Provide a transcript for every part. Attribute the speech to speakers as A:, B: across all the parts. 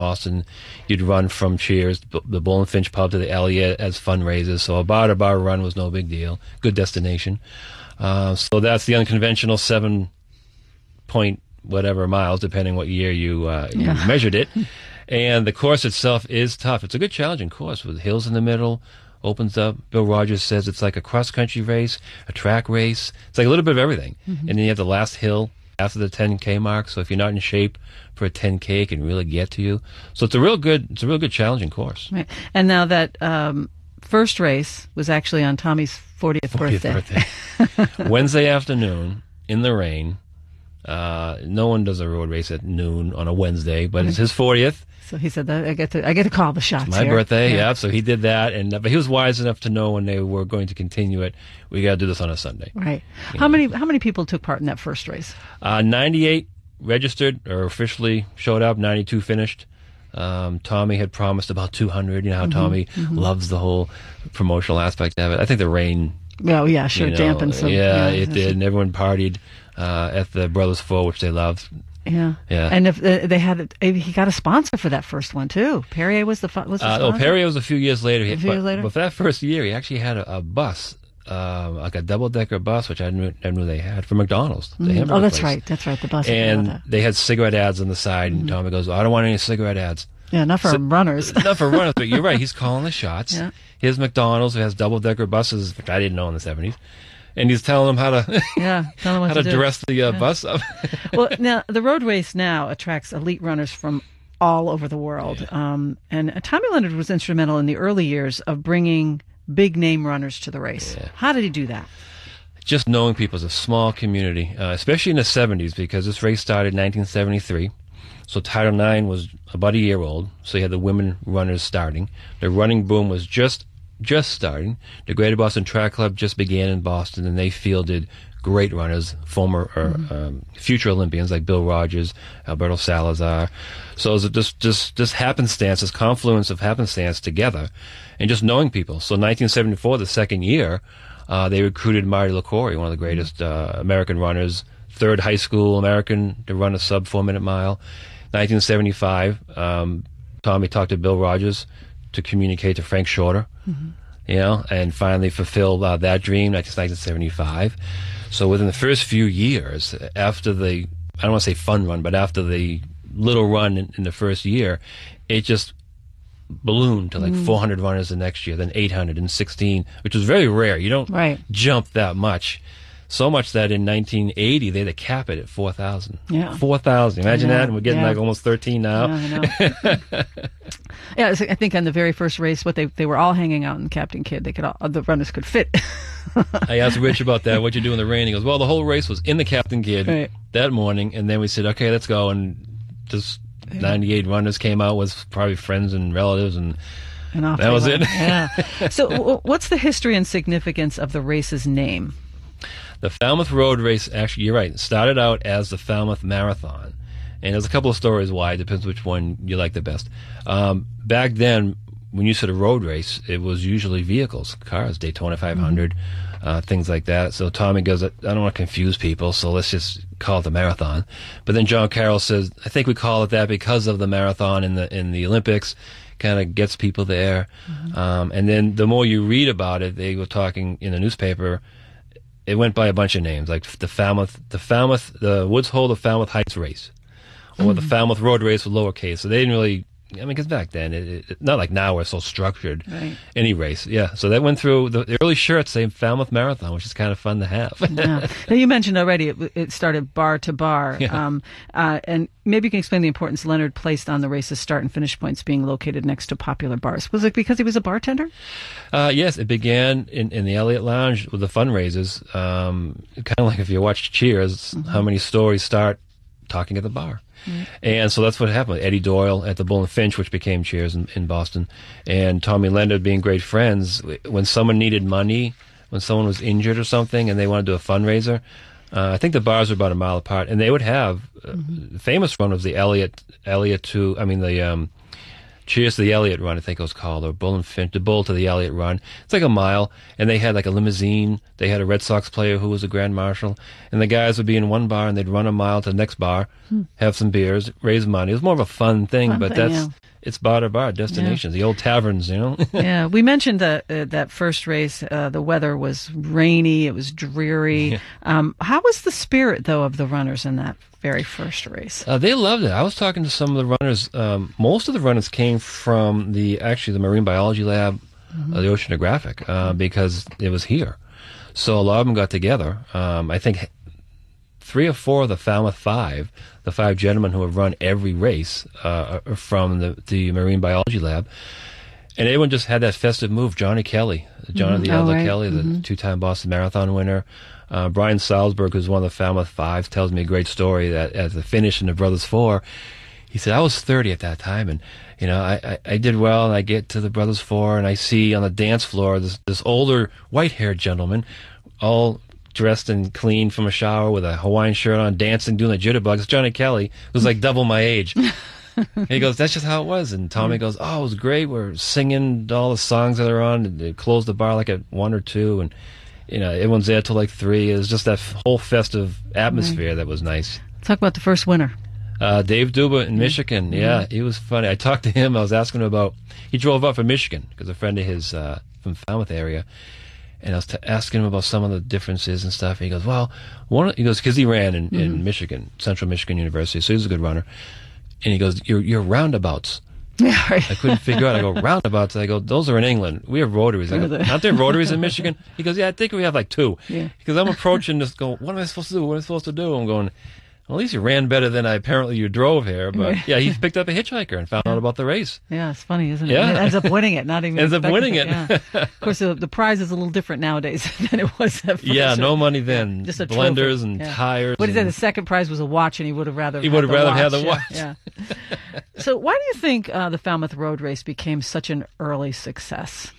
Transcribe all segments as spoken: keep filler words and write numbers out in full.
A: Boston, you'd run from Cheers, the Bull and Finch pub, to the Elliott as fundraisers. So a bar-to-bar run was no big deal. Good destination. Uh, so that's the unconventional seven point whatever miles, depending what year you, uh, yeah. you measured it. And the course itself is tough. It's a good challenging course with hills in the middle. Opens up. Bill Rogers says it's like a cross-country race, a track race. It's like a little bit of everything. Mm-hmm. And then you have the last hill after the ten K mark. So if you're not in shape for a ten K, it can really get to you. So it's a real good, it's a real good challenging course.
B: Right. And now that um, first race was actually on Tommy's fortieth,
A: fortieth
B: birthday.
A: birthday. Wednesday afternoon in the rain. Uh, no one does a road race at noon on a Wednesday, but mm-hmm. it's his fortieth.
B: So he said that I get to I get to call the shots.
A: It's my
B: here.
A: birthday, yeah.
B: yeah.
A: So he did that, and uh, but he was wise enough to know when they were going to continue it. We got to do this on a Sunday.
B: Right. How know. many how many people took part in that first race?
A: Uh, ninety-eight registered or officially showed up. ninety-two finished. Um, Tommy had promised about two hundred. You know how mm-hmm, Tommy mm-hmm. loves the whole promotional aspect of it. I think the rain.
B: Oh yeah, sure, you know, dampened some.
A: Yeah,
B: yeah,
A: it did, and everyone partied uh, at the Brothers Four, which they loved.
B: Yeah,
A: yeah,
B: and if uh, they had, he got a sponsor for that first one too. Perrier was the was the
A: uh,
B: sponsor?
A: Oh, Perrier was a few years later.
B: A few
A: but,
B: years later,
A: but for that first year, he actually had a, a bus, um, like a double decker bus, which I knew, I knew they had for McDonald's. The
B: mm. Oh, that's
A: place.
B: right, that's right, the bus.
A: And they had cigarette ads on the side, and mm. Tommy goes, "I don't want any cigarette ads."
B: Yeah, not for so, runners.
A: Not for runners, but you're right. He's calling the shots.
B: Yeah.
A: His McDonald's has double decker buses, which I didn't know in the seventies. And he's telling them how to
B: yeah, tell them what
A: how
B: to,
A: to
B: do.
A: dress the uh,
B: yeah.
A: bus up.
B: Well, now the road race now attracts elite runners from all over the world, yeah. um, and Tommy Leonard was instrumental in the early years of bringing big name runners to the race. Yeah. How did he do that?
A: Just knowing people. It's a small community, uh, especially in the seventies, because this race started in nineteen seventy-three. So Title nine was about a year old. So you had the women runners starting. The running boom was just. just starting. The Greater Boston Track Club just began in Boston, and they fielded great runners, former or mm-hmm. um, future Olympians like Bill Rogers, Alberto Salazar. So it was just, just, just happenstance, this confluence of happenstance together, and just knowing people. So nineteen seventy-four, the second year, uh, they recruited Marty LaCour, one of the greatest uh, American runners, third high school American to run a sub four-minute mile. nineteen seventy-five, um, Tommy talked to Bill Rogers to communicate to Frank Shorter, mm-hmm. you know, and finally fulfill uh, that dream. That's nineteen seventy-five. So within the first few years, after the, I don't want to say fun run, but after the little run in, in the first year, it just ballooned to like mm. four hundred runners the next year, then eight hundred and sixteen, which was very rare. You don't
B: right.
A: jump that much. So much that in nineteen eighty, they had to cap it at four thousand.
B: Yeah.
A: four thousand. Imagine
B: yeah.
A: that. And we're getting
B: yeah.
A: like almost thirteen now.
B: Yeah, I know. Yeah, I think on the very first race, what they they were all hanging out in Captain Kidd. They could all, the runners could fit.
A: I asked Rich about that. What'd you do in the rain? He goes, well, the whole race was in the Captain Kidd right. that morning. And then we said, okay, let's go. And just yeah. ninety-eight runners came out with probably friends and relatives. And,
B: and off
A: that was
B: went.
A: it.
B: Yeah. So w- what's the history and significance of the race's name?
A: The Falmouth Road Race, actually, you're right, started out as the Falmouth Marathon. And there's a couple of stories why. It depends which one you like the best. Um, back then, when you said a road race, it was usually vehicles, cars, Daytona five hundred, mm-hmm. uh, things like that. So Tommy goes, I don't want to confuse people, so let's just call it the marathon. But then John Carroll says, I think we call it that because of the marathon in the in the Olympics. Kind of gets people there. Mm-hmm. Um, and then the more you read about it, they were talking in the newspaper, it went by a bunch of names, like the Falmouth, the Falmouth, the Woods Hole, the Falmouth Heights race, or mm-hmm. the Falmouth Road Race with lowercase. So they didn't really, I mean, because back then, it, it, not like now we're so structured,
B: right.
A: any race. Yeah, so that went through, the, the early shirts say Falmouth Marathon, which is kind of fun to have.
B: Yeah. Now, you mentioned already it, it started bar to bar,
A: yeah.
B: um, uh, and maybe you can explain the importance Leonard placed on the race's start and finish points being located next to popular bars. Was it because he was a bartender?
A: Uh, yes, it began in, in the Elliott Lounge with the fundraisers. Um, kind of like if you watch Cheers, mm-hmm. how many stories start talking at the bar. Mm-hmm. And so that's what happened. Eddie Doyle at the Bull and Finch, which became Cheers in, in Boston, and Tommy Leonard being great friends. When someone needed money, when someone was injured or something, and they wanted to do a fundraiser, uh, I think the bars were about a mile apart, and they would have, uh, mm-hmm. the famous one was the Elliott, Elliott to, I mean the um, Cheers to the Elliott Run, I think it was called, or Bull and Finch, the Bull to the Elliott Run. It's like a mile, and they had like a limousine. They had a Red Sox player who was a grand marshal, and the guys would be in one bar, and they'd run a mile to the next bar, hmm. have some beers, raise money. It was more of a fun thing,
B: fun
A: but
B: thing,
A: that's
B: yeah.
A: it's bar to bar destinations, yeah. the old taverns, you know.
B: Yeah, we mentioned that uh, that first race. Uh, the weather was rainy; it was dreary. Yeah. Um, how was the spirit, though, of the runners in that very first race?
A: Uh, they loved it. I was talking to some of the runners. Um, most of the runners came from the actually the Marine Biology Lab, mm-hmm. uh, the Oceanographic, uh, because it was here. So a lot of them got together. Um, I think three or four of the Falmouth Five, the five gentlemen who have run every race, uh, are from the, the Marine Biology Lab. And everyone just had that festive move. Johnny Kelly, John mm-hmm. the Elder oh, right. Kelly, the mm-hmm. two-time Boston Marathon winner. Uh, Brian Salzberg, who's one of the Falmouth Five, tells me a great story that at the finish in the Brothers Four, he said, I was thirty at that time, and you know, I, I, I did well, and I get to the Brothers Four, and I see on the dance floor this, this older white-haired gentleman, all dressed and clean from a shower with a Hawaiian shirt on, dancing, doing the jitterbugs. Johnny Kelly was like double my age. He goes, that's just how it was. And Tommy goes, oh, it was great. We're singing all the songs that are on. They closed the bar like at one or two, and you know, everyone's there till like three. It was just that whole festive atmosphere right. that was nice.
B: Talk about the first winner.
A: Uh, Dave Duba in Michigan. Yeah, he was funny. I talked to him. I was asking him about, he drove up from Michigan because a friend of his uh, from Falmouth area. And I was t- asking him about some of the differences and stuff. And he goes, well, one, he goes, because he ran in, mm-hmm. in Michigan, Central Michigan University, so he was a good runner. And he goes, your your roundabouts.
B: Yeah, right.
A: I couldn't figure out. I go, roundabouts. I go, those are in England. We have rotaries. I go, aren't there rotaries in Michigan? He goes, yeah, I think we have like two. Yeah. Because I'm approaching this, going, what am I supposed to do? What am I supposed to do? I'm going, well, at least you ran better than I apparently you drove here. But yeah, he picked up a hitchhiker and found yeah. out about the race.
B: Yeah, it's funny, isn't it?
A: Yeah.
B: And it ends up winning it, not even
A: ends up winning
B: it. it. Yeah. Of course, the, the prize is a little different nowadays than it was at first.
A: Yeah, no money then.
B: Yeah, just a
A: blenders
B: trophy.
A: and
B: yeah.
A: tires.
B: What he said, the second prize was a watch, and he would have rather
A: he would have rather had the watch.
B: Yeah. yeah. So, why do you think uh, the Falmouth Road Race became such an early success?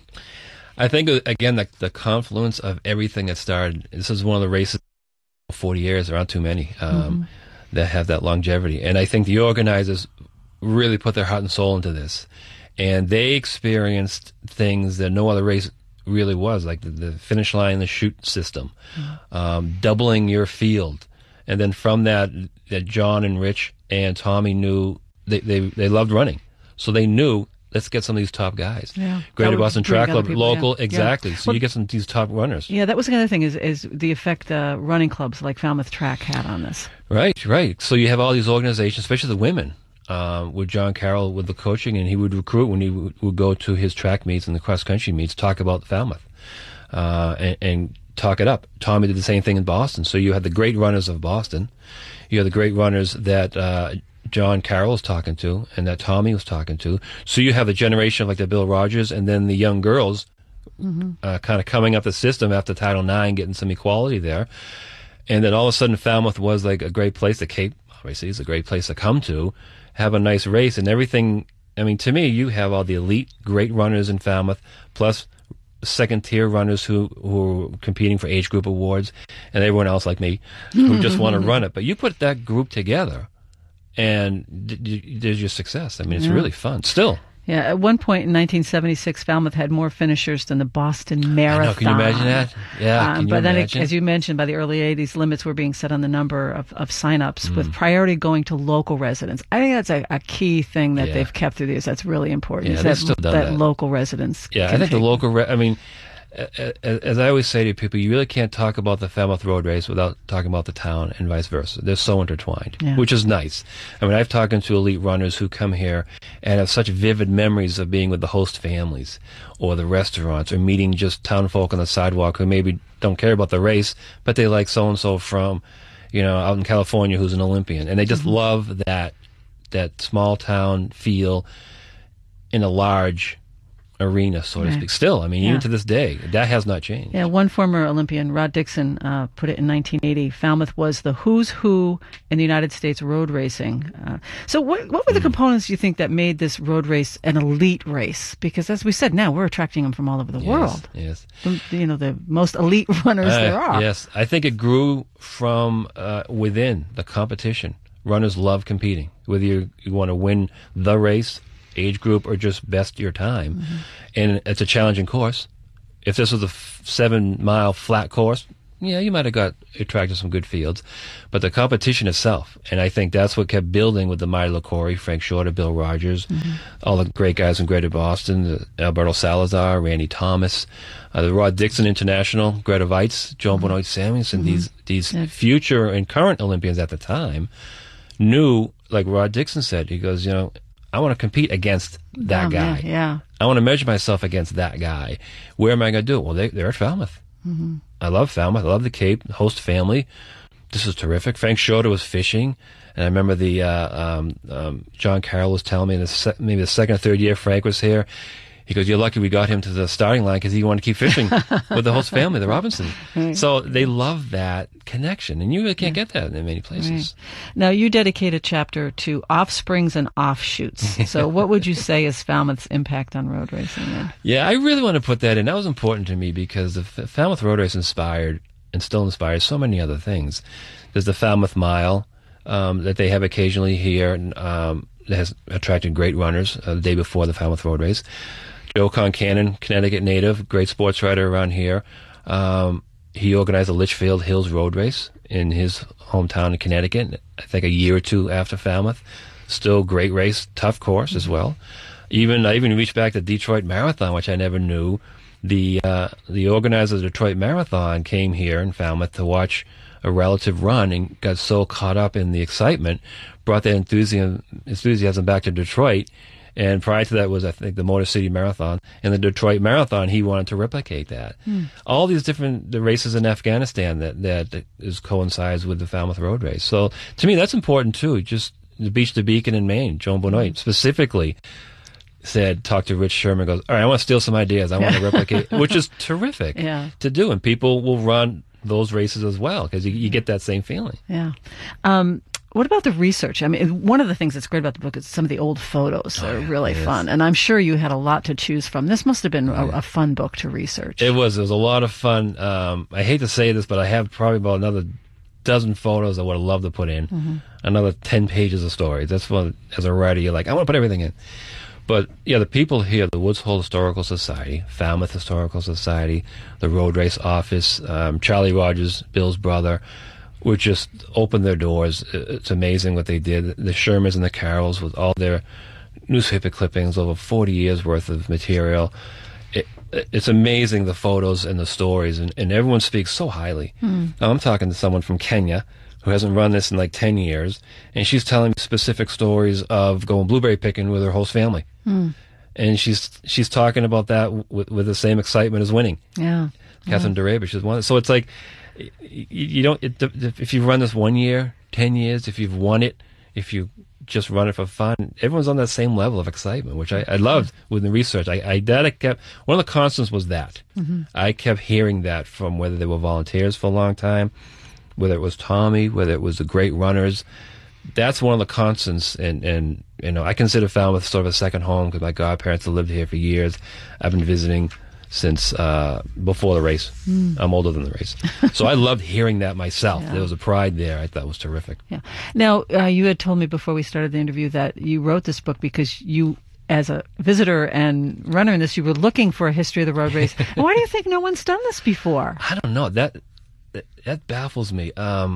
A: I think again the the confluence of everything that started. This is one of the races. Forty years, there aren't too many. Um, mm-hmm. that have that longevity. And I think the organizers really put their heart and soul into this. And they experienced things that no other race really was, like the, the finish line, the chute system, mm-hmm. um, doubling your field. And then from that, that John and Rich and Tommy knew they, they, they loved running. So they knew, let's get some of these top guys. Yeah. Greater Boston Track Club, people, local, yeah. exactly. Yeah. So well, you get some of these top runners.
B: Yeah, that was another thing is is the effect uh, running clubs like Falmouth Track had on this.
A: Right, right. So you have all these organizations, especially the women, uh, with John Carroll with the coaching, and he would recruit when he would, would go to his track meets and the cross-country meets, talk about Falmouth uh, and, and talk it up. Tommy did the same thing in Boston. So you had the great runners of Boston. You had the great runners that uh, John Carroll was talking to and that Tommy was talking to. So you have the generation of like the Bill Rogers and then the young girls mm-hmm. uh, kind of coming up the system after Title nine, getting some equality there. And then all of a sudden Falmouth was like a great place. The Cape, obviously, is a great place to come to, have a nice race and everything. I mean, to me, you have all the elite, great runners in Falmouth, plus second-tier runners who, who are competing for age group awards, and everyone else like me who just want to run it. But you put that group together, and d- d- there's your success. I mean, it's yeah. really fun. Still.
B: Yeah, at one point in nineteen seventy-six, Falmouth had more finishers than the Boston Marathon.
A: I know, can you imagine that? Yeah, um, can you
B: but then,
A: imagine?
B: It, as you mentioned, by the early eighties, limits were being set on the number of, of sign-ups, mm. with priority going to local residents. I think that's a, a key thing that yeah. they've kept through the years. That's really important.
A: Yeah,
B: is
A: they've
B: that,
A: still done
B: that,
A: that.
B: local residents.
A: Yeah, I think the local. Re- I mean, as I always say to people, you really can't talk about the Falmouth Road Race without talking about the town and vice versa. They're so intertwined, yeah. which is nice. I mean, I've talked to elite runners who come here and have such vivid memories of being with the host families or the restaurants or meeting just town folk on the sidewalk who maybe don't care about the race, but they like so-and-so from, you know, out in California who's an Olympian. And they just mm-hmm. love that that small town feel in a large arena, so to
B: right.
A: speak. Still, I mean,
B: yeah.
A: even to this day, that has not changed.
B: Yeah, one former Olympian, Rod Dixon, uh, put it in nineteen eighty. Falmouth was the who's who in the United States road racing. Uh, so, what, what were the mm. components you think that made this road race an elite race? Because, as we said, now we're attracting them from all over the
A: yes,
B: world.
A: Yes,
B: the, you know, the most elite runners
A: uh,
B: there are.
A: Yes, I think it grew from uh, within the competition. Runners love competing, whether you, you want to win the race age group or just best your time. Mm-hmm. And it's a challenging course. If this was a f- seven-mile flat course, yeah, you might have got attracted to some good fields. But the competition itself, and I think that's what kept building with the Marty LaCouri, Frank Shorter, Bill Rogers, mm-hmm. all the great guys in Greater Boston, Alberto Salazar, Randy Thomas, uh, the Rod Dixon International, Greta Weitz, Joan mm-hmm. Benoit Samuelson, mm-hmm. these, these yeah. future and current Olympians at the time knew, like Rod Dixon said, he goes, you know, I want to compete against that
B: oh,
A: guy.
B: Yeah, yeah.
A: I want to measure myself against that guy. Where am I going to do it? Well, they, they're at Falmouth. Mm-hmm. I love Falmouth. I love the Cape, host family. This is terrific. Frank Shorter was fishing, and I remember the uh, um, um, John Carroll was telling me, in the se- maybe the second or third year Frank was here, he goes, you're lucky we got him to the starting line because he wanted to keep fishing with the host family, the Robinson. Right. So they love that connection, and you really can't yeah. get that in many places.
B: Right. Now, you dedicate a chapter to offsprings and offshoots. So what would you say is Falmouth's impact on road racing then?
A: Yeah, I really want to put that in. That was important to me because the F- Falmouth Road Race inspired and still inspires so many other things. There's the Falmouth Mile um, that they have occasionally here um, that has attracted great runners uh, the day before the Falmouth Road Race. Joe Concannon, Connecticut native, great sports writer around here. Um, he organized the Litchfield Hills Road Race in his hometown in Connecticut, I think a year or two after Falmouth. Still great race, tough course mm-hmm. as well. Even I even reached back to Detroit Marathon, which I never knew. The uh, the organizer of the Detroit Marathon came here in Falmouth to watch a relative run and got so caught up in the excitement, brought that enthusiasm, enthusiasm back to Detroit. And prior to that was, I think, the Motor City Marathon. And the Detroit Marathon, he wanted to replicate that. Mm. All these different the races in Afghanistan that, that is coincides with the Falmouth Road Race. So to me, that's important, too. Just the Beach to Beacon in Maine, Joan Benoit specifically said, talked to Rich Sherman, goes, all right, I want to steal some ideas. I want to replicate, which is terrific
B: yeah.
A: to do. And people will run those races as well because you, you get that same feeling.
B: Yeah. Um, What about the research? I mean, one of the things that's great about the book is some of the old photos oh, are yeah, really yes. fun. And I'm sure you had a lot to choose from. This must have been a, a fun book to research.
A: It was. It was a lot of fun. Um, I hate to say this, but I have probably about another dozen photos I would have loved to put in. Mm-hmm. Another ten pages of stories. That's what, as a writer, you're like, I want to put everything in. But, yeah, the people here, the Woods Hole Historical Society, Falmouth Historical Society, the Road Race Office, um, Charlie Rogers, Bill's brother, would just open their doors. It's amazing what they did. The Shermans and the Carrolls with all their newspaper clippings, over forty years worth of material. It, it's amazing, the photos and the stories, and, and everyone speaks so highly. Mm. Now, I'm talking to someone from Kenya who hasn't run this in like ten years, and she's telling me specific stories of going blueberry picking with her host family. Mm. And she's she's talking about that with, with the same excitement as winning.
B: Yeah.
A: Catherine yeah. Durabish is one. So it's like, you don't, it, if you've run this one year, ten years, if you've won it, if you just run it for fun, everyone's on that same level of excitement, which I, I loved with the research. I, I, that I kept, one of the constants was that. Mm-hmm. I kept hearing that from whether they were volunteers for a long time, whether it was Tommy, whether it was the great runners. That's one of the constants, and, and you know, I consider Falmouth sort of a second home because my godparents have lived here for years. I've been visiting since uh, before the race. Mm. I'm older than the race. So I loved hearing that myself. Yeah. There was a pride there I thought was terrific.
B: Yeah. Now, uh, you had told me before we started the interview that you wrote this book because you, as a visitor and runner in this, you were looking for a history of the road race. Why do you think no one's done this before?
A: I don't know. That that, that baffles me. Um,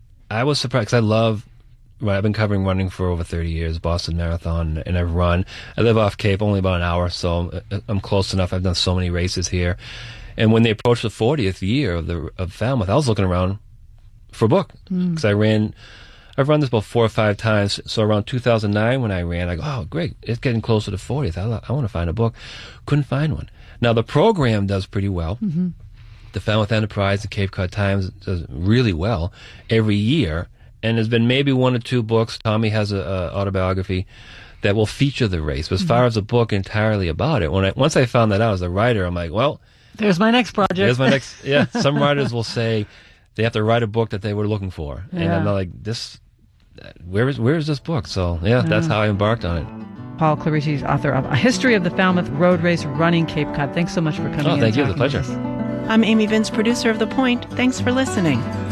A: I was surprised because I love Right, I've been covering running for over thirty years, Boston Marathon, and I've run. I live off Cape, only about an hour, so I'm close enough. I've done so many races here. And when they approached the fortieth year of the of Falmouth, I was looking around for a book because mm. I ran. I've run this about four or five times. So around two thousand nine, when I ran, I go, "Oh, great! It's getting closer to fortieth. I, I want to find a book." Couldn't find one. Now the program does pretty well. Mm-hmm. The Falmouth Enterprise, the Cape Cod Times does really well every year. And there's been maybe one or two books. Tommy has a, a autobiography that will feature the race. But as mm-hmm. far as a book entirely about it, when I, once I found that out as a writer, I'm like, well,
B: there's my next project.
A: There's my next. Yeah, some writers will say they have to write a book that they were looking for, yeah. and I'm like, this. Where is where is this book? So yeah, yeah. that's how I embarked on it.
B: Paul Clarice, author of A History of the Falmouth Road Race Running Cape Cod. Thanks so much for coming.
A: Oh,
B: in
A: thank you.
B: The
A: pleasure.
B: I'm Amy Vince, producer of The Point. Thanks for listening.